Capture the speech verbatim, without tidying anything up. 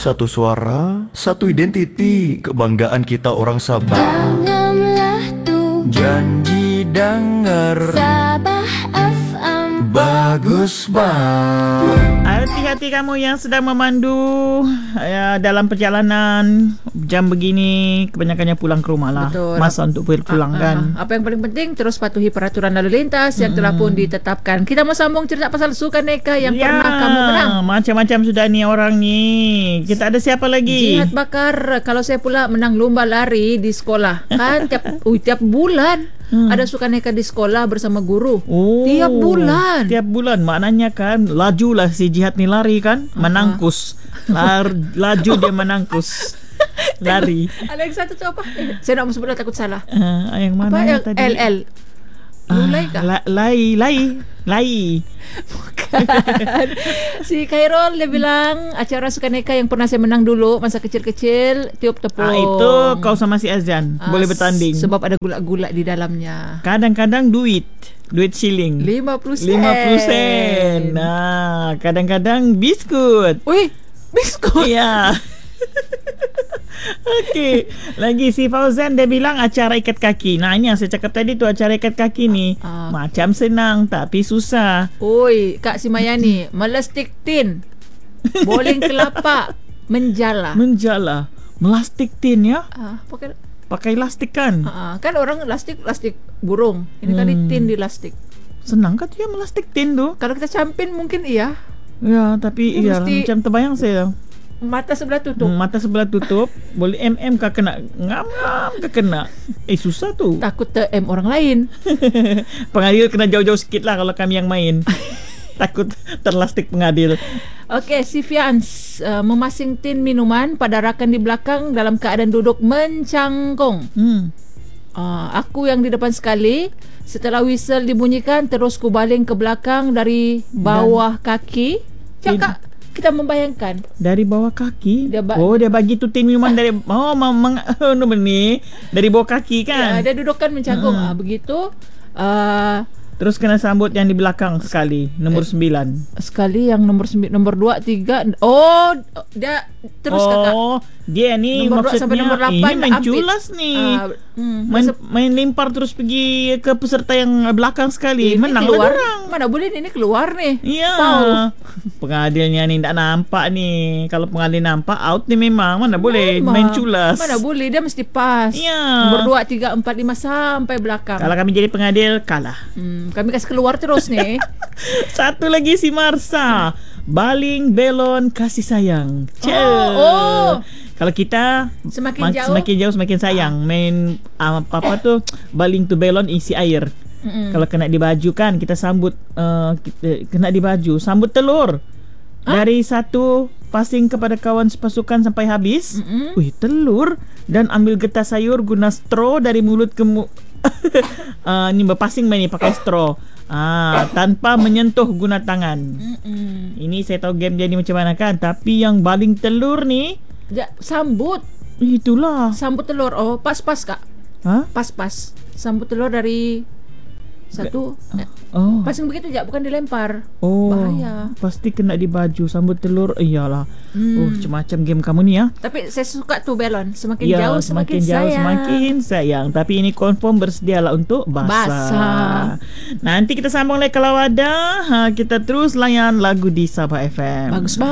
Satu suara, satu identiti, kebanggaan kita orang Sabah. Tanamlah tu Janji dengar Sabah F M. bagus bah. Hati-hati kamu yang sedang memandu ya, dalam perjalanan jam begini, kebanyakannya pulang ke rumah lah. Betul. Masa untuk pulang Ah, kan. ah, Apa yang paling penting, terus patuhi peraturan lalu lintas yang telah pun ditetapkan. Kita mau sambung cerita pasal sukan neka yang Ya, pernah kamu menang. macam-macam sudah ni orang ni. Kita ada siapa lagi? Jihad Bakar. Kalau saya pula menang lomba lari di sekolah. Kan tiap ui, tiap bulan Hmm. ada sukan neka di sekolah bersama guru. Oh, Tiap bulan. Tiap bulan. Maknanya kan lajulah si Jihad ni lari kan, menangkus. Lar, laju dia menangkus. Lari. Alexa tu tu apa? Eh, saya nak sebut dah takut salah. Uh, yang mana Apa yang yang tadi? L L? Lulai kah? La, lai, lai, lai. Si Khairul dia bilang acara sukan neka yang pernah saya menang dulu masa kecil-kecil, tiup tepung. Ah, itu kau sama si Azan Ah, boleh bertanding. Sebab ada gulak-gulak di dalamnya. Kadang-kadang duit, duit shilling. lima puluh sen. lima puluh sen. Nah, kadang-kadang biskut. Wih, biskut. Ya. Okey, lagi si Fauzan dia bilang acara ikat kaki. Nah, ini yang saya cakap tadi tu, acara ikat kaki ni Ah. macam senang tapi susah. Oi, Kak Simayani, melastik tin, boling kelapa, menjala. Menjala, melastik tin ya. Ah, pakai Pakai lastik kan. ah, kan orang lastik lastik burung. Ini kali Hmm. tin di lastik. Senang kan dia melastik tin tu. Kalau kita campin mungkin iya. Ya, tapi Dia iya mesti- macam terbayang saya. Mata sebelah tutup. Hmm, mata sebelah tutup, boleh M M kah kena, ngam-ngam kah kena. Eh, susah tu. Takut ter-em orang lain. Pengadil kena jauh-jauh sikit lah kalau kami yang main. Takut terlastik pengadil. Okey, si Fians uh, memasing tin minuman pada rakan di belakang dalam keadaan duduk mencangkung. Hmm. Uh, aku yang di depan sekali. Setelah whistle dibunyikan, terus ku baling ke belakang dari bawah kaki. Cakap, kita membayangkan. Dari bawah kaki. Dia ba- oh, dia bagi tu tin minuman dari oh memang oh, ni dari bawah kaki kan. Ya, dia dudukkan mencangkung. Hmm. Ah, begitu. Uh, Terus kena sambut yang di belakang sekali, nombor sembilan. sekali yang nomor sembi- nomor dua, tiga. Oh, dia terus oh, kakak. dia ni Nomor dua maksudnya sampai nomor lapan ini main ambil. culas ni. Ah, hmm, main, masa- main lempar terus pergi ke peserta yang belakang sekali. ini Menang keluar. lah orang. Mana boleh ni, ini keluar nih. Ya. Foul. Pengadilnya ni tak nampak ni. Kalau pengadil nampak out ni memang mana boleh Memang. main culas. Mana boleh, dia mesti pas. Ya. Nomor dua, tiga, empat, lima sampai belakang. Kalau kami jadi pengadil kalah. Hmm, kami kasih keluar terus nih. Satu lagi si Marsa. Baling belon kasih sayang. Cel. Oh, oh. Kalau kita Semakin jauh. semakin jauh semakin sayang. Main uh, apa-apa tu baling tu belon isi air. Mm-mm. Kalau kena di baju kan kita sambut uh, kita, kena di baju sambut telur. Dari satu passing kepada kawan sepasukan sampai habis. Mm-mm. Wih, telur dan ambil getah sayur guna straw dari mulut ke mu- uh, ni berpassing main ni pakai straw. Ah, tanpa menyentuh guna tangan. Mm-mm. Ini saya tahu game dia ni macam mana kan, tapi yang baling telur ni Ja, sambut. itulah. Sambut telur. Oh, pas-pas Kak. Ha? Pas-pas. Sambut telur dari satu. Eh, Oh. Pasang begitu je, bukan dilempar. Oh. Bahaya. Pasti kena di baju sambut telur. Iyalah. Hmm. Oh, macam-macam game kamu ni ya. Tapi saya suka tu belon. Semakin Ya, jauh semakin, semakin, jauh sayang. semakin sayang. Tapi ini confirm bersedialah untuk basah. Basah. Nanti kita sambung lagi kalau ada. Ha, kita terus layan lagu di Sabah F M. Bagus banget.